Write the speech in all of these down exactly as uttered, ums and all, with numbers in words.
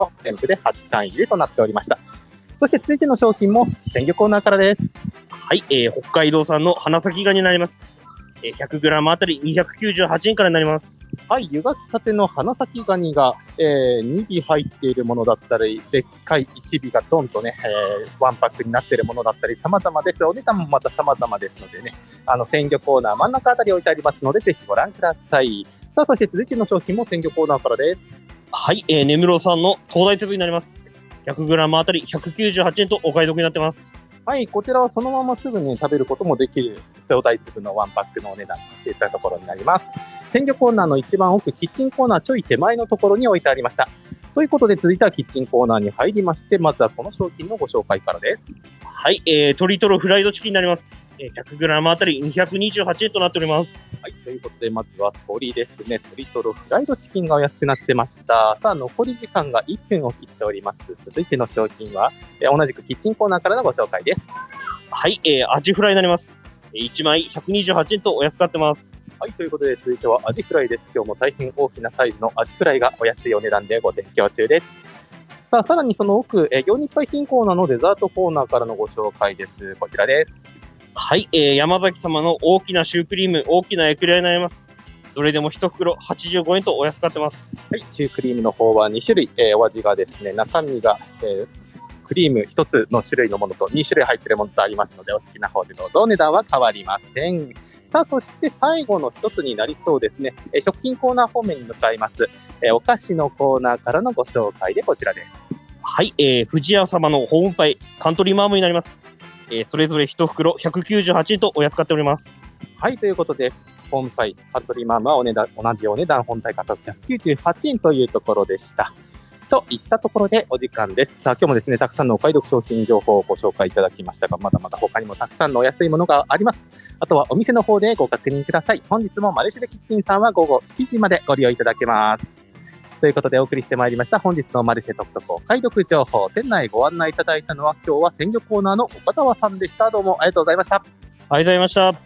全部ではちかん入りとなっておりました。そして続いての商品も鮮魚コーナーからです。 はい、えー、北海道産の花咲ガニになります。えー、ひゃくグラム あたりにひゃくきゅうじゅうはちえんからになります。 はい、湯がきたての花咲ガニが、えー、にび入っているものだったり、でっかいいちびがドンとね、えー、ワンパックになっているものだったり、様々です。お値段もまた様々ですのでね、あの鮮魚コーナー真ん中あたり置いてありますので、ぜひご覧ください。さあ、そして続いての商品も鮮魚コーナーからです。 はい、えー、根室産の東大粒になります。ひゃくグラム あたりひゃくきゅうじゅうはちえんとお買い得になってます。 はい、こちらはそのまますぐに食べることもできる東大粒のワンパックのお値段といったところになります。鮮魚コーナーの一番奥、キッチンコーナーちょい手前のところに置いてありました。ということで続いてはキッチンコーナーに入りまして、まずはこの商品のご紹介からです。 はい、えー、鶏とろフライドチキンになります。えー、ひゃくグラム あたりにひゃくにじゅうはちえんとなっております。 はい、ということでまずは鶏ですね。鶏とろフライドチキンがお安くなってました。さあ、残り時間がいっぷんを切っております。続いての商品は、えー、同じくキッチンコーナーからのご紹介です。 はい、えー、アジフライになります。いちまいひゃくにじゅうはちえんとお安くなってます。 はい、ということで続いてはアジフライです。今日も大変大きなサイズのアジフライがお安いお値段でご提供中です。さあ、さらにその奥、え業日配品コーナーのデザートコーナーからのご紹介です。こちらです。 はい、えー、山崎様の大きなシュークリーム、大きなエクレアになります。どれでもいち袋はちじゅうごえんとお安くなってます。 はい、シュークリームの方はに種類、えー、お味がですね、中身が、えークリームひとつの種類のものとに種類入っているものとありますので、お好きな方でどうぞ。お値段は変わりません。さあ、そして最後の一つになりそうですね。え食品コーナー方面に向かいます。えお菓子のコーナーからのご紹介でこちらです。 はい、えー、藤屋様のホームパイ、カントリーマームになります。えー、それぞれいち袋ひゃくきゅうじゅうはちえんとお安くなっております。 はい、ということで、ホームパイ、カントリーマームはお値段、同じお値段、本体価格ひゃくきゅうじゅうはちえんというところでした。といったところでお時間です。さあ、今日もですね、たくさんのお買い得商品情報をご紹介いただきましたが、まだまだ他にもたくさんのお安いものがあります。あとはお店の方でご確認ください。本日もマルシェでキッチンさんは午後しちじまでご利用いただけます。ということでお送りしてまいりました本日のマルシェ特特お買い得情報、店内ご案内いただいたのは今日は鮮魚コーナーの岡澤さんでした。どうもありがとうございました。ありがとうございました。 はい、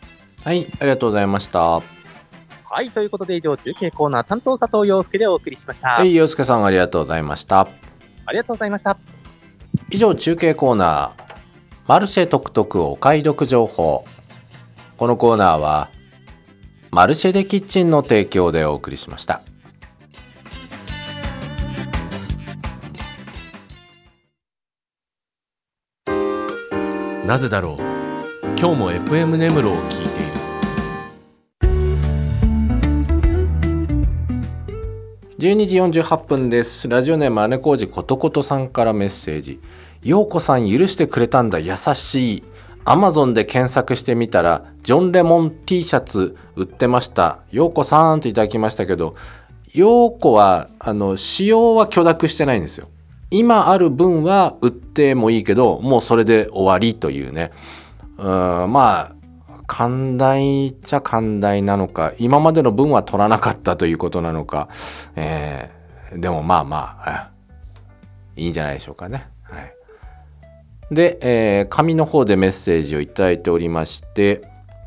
ありがとうございました。 はい、ということで以上中継コーナー担当佐藤陽介でお送りしました。 はい、陽介さんありがとうございました。 ありがとうございました。 以上中継コーナーマルシェ特特お買い得情報。このコーナーはマルシェでキッチンの提供でお送りしました。なぜだろう、今日も エフエム 根室を聞いている。じゅうにじよんじゅうはっぷんです。ラジオネーム姉小路ことことさんからメッセージ。ようこさん許してくれたんだ、優しい。アマゾンで検索してみたらジョンレモン T シャツ売ってました。ようこさんといただきましたけど、ようこはあの使用は許諾してないんですよ。今ある分は売ってもいいけど、もうそれで終わりというね。うーん、まあ寛大っちゃ寛大なのか、今までの分は取らなかったということなのか、えー、でもまあまあいいんじゃないでしょうかね。はい、で、えー、紙の方でメッセージをいただいておりまして、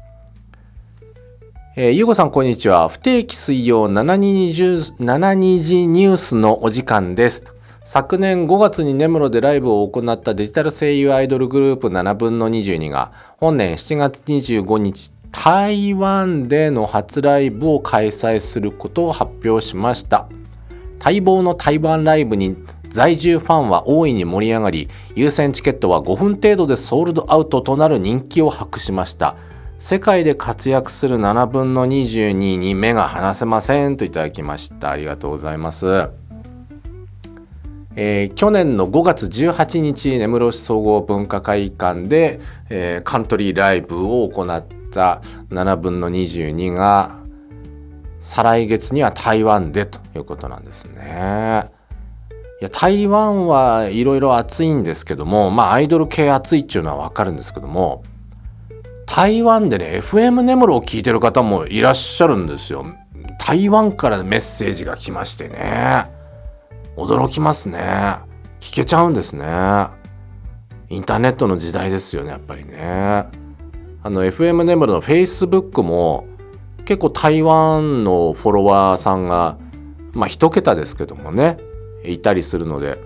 えー、ゆうごさんこんにちは。不定期水曜しちじニュースのお時間です。昨年ごがつに根室でライブを行ったデジタル声優アイドルグループななぶんのにじゅうにが本年しちがつにじゅうごにち台湾での初ライブを開催することを発表しました。待望の台湾ライブに在住ファンは大いに盛り上がり、優先チケットはごふん程度でソールドアウトとなる人気を博しました。世界で活躍するななぶんのにじゅうにに目が離せませんといただきました。ありがとうございます。えー、去年のごがつじゅうはちにち根室市総合文化会館で、えー、カントリーライブを行ったななぶんのにじゅうにが再来月には台湾でということなんですね。いや台湾はいろいろ暑いんですけども、まあアイドル系暑いっていうのは分かるんですけども、台湾でね エフエム 根室を聞いてる方もいらっしゃるんですよ。台湾からメッセージが来ましてね、驚きますね。聞けちゃうんですね。インターネットの時代ですよね、やっぱりね。あの エフエム 根室の Facebook も結構台湾のフォロワーさんがまあ一桁ですけどもね、 いたりするので、